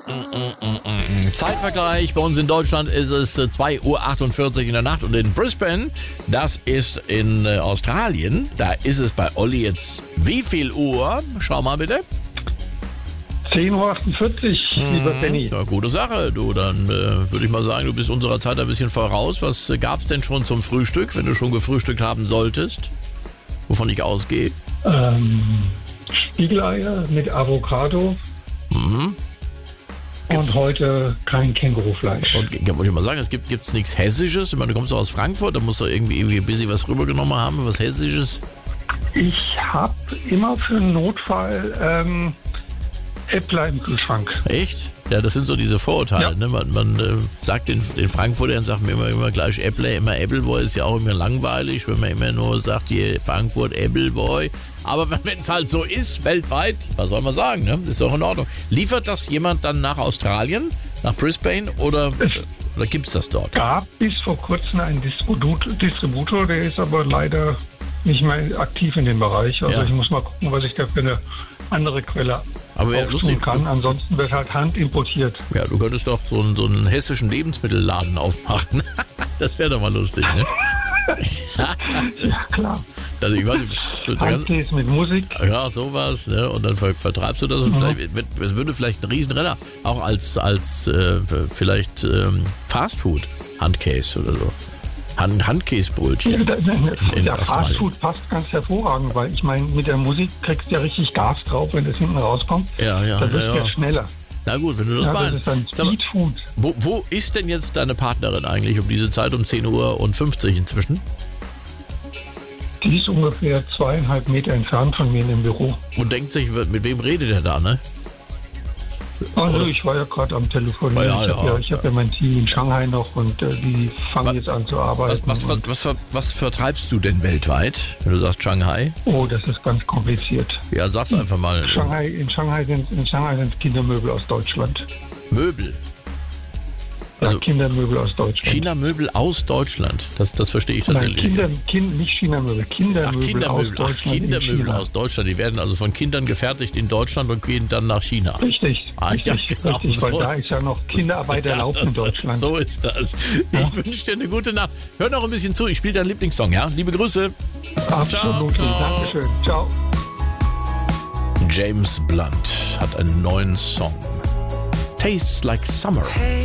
Zeitvergleich. Bei uns in Deutschland ist es 2:48 Uhr in der Nacht und in Brisbane, das ist in Australien, da ist es bei Olli jetzt wie viel Uhr? Schau mal bitte. 10:48 Uhr, lieber Benny. Ja, gute Sache, du. Dann würde ich mal sagen, du bist unserer Zeit ein bisschen voraus. Was gab's denn schon zum Frühstück, wenn du schon gefrühstückt haben solltest? Wovon ich ausgehe. Spiegeleier mit Avocado. Und heute kein Kängurufleisch. Und wollte ich mal sagen, gibt's nichts Hessisches? Ich meine, du kommst doch aus Frankfurt, da musst du irgendwie ein bisschen was rübergenommen haben, was Hessisches. Ich habe immer für einen Notfall Äppler im Kühlschrank. Echt? Ja, das sind so diese Vorurteile. Ja. Ne? Man sagt den Frankfurtern, sagt mir immer gleich Äppler, immer Appleboy, ist ja auch immer langweilig, wenn man immer nur sagt, hier Frankfurt Appleboy. Aber wenn es halt so ist, weltweit, was soll man sagen, ne? Ist doch in Ordnung. Liefert das jemand dann nach Australien, nach Brisbane oder gibt es das dort? Es gab bis vor kurzem einen Distributor, der ist aber leider nicht mehr aktiv in dem Bereich. Also Ja. ich muss mal gucken, was ich da für eine andere Quelle Aber ja, lustig kann. Ansonsten wird halt Hand importiert. Ja, du könntest doch so einen hessischen Lebensmittelladen aufmachen. Das wäre doch mal lustig, ne? Ja, klar. Also ich weiß nicht, Handkäse mit Musik. ja, sowas, ne? Und dann vertreibst du das und es würde vielleicht ein Riesenrenner auch als vielleicht Fastfood Handkäse oder so. Handkäsebrötchen. Ja, Fastfood passt ganz hervorragend, weil ich meine, mit der Musik kriegst du ja richtig Gas drauf, wenn das hinten rauskommt. Ja. Da wird ja schneller. Na gut, wenn du das Ja, meinst. das ist dann Sag mal, Speedfood. wo ist denn jetzt deine Partnerin eigentlich um diese Zeit, um 10:50 Uhr inzwischen? Die ist ungefähr 2,5 Meter entfernt von mir in dem Büro. Und denkt sich, mit wem redet er da, ne? Also ich war ja gerade am Telefonieren. Ich hab ja mein Team in Shanghai noch und die fangen jetzt an zu arbeiten. Was vertreibst du denn weltweit, wenn du sagst Shanghai? Oh, das ist ganz kompliziert. Ja, sag's einfach mal. In Shanghai sind Kindermöbel aus Deutschland. Möbel. Ja, Also Kindermöbel aus Deutschland. China-Möbel aus Deutschland. Das verstehe ich tatsächlich. Nein, nicht China-Möbel, Kindermöbel aus Deutschland. Kindermöbel aus Deutschland. Die werden also von Kindern gefertigt in Deutschland und gehen dann nach China. Richtig, Ja, genau, richtig, weil so da ist ja noch Kinderarbeit erlaubt in Deutschland. So ist das. Ich wünsche dir eine gute Nacht. Hör noch ein bisschen zu. Ich spiele deinen Lieblingssong, ja? Liebe Grüße. Absolut, Ciao. Dankeschön. Ciao. James Blunt hat einen neuen Song. Tastes Like Summer. Hey,